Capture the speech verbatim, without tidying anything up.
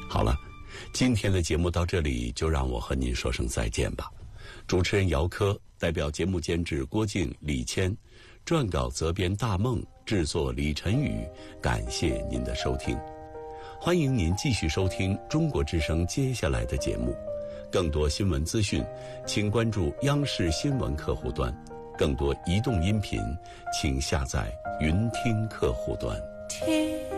好了，今天的节目到这里就让我和您说声再见吧。主持人姚科代表节目监制郭靖、李谦，撰稿责编大梦，制作李晨宇，感谢您的收听。欢迎您继续收听中国之声接下来的节目。更多新闻资讯，请关注央视新闻客户端。更多移动音频，请下载云听客户端。